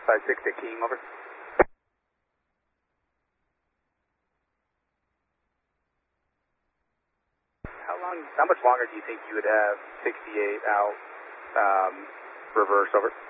556 to Keem, over. How much longer do you think you would have 68 out, reverse, over?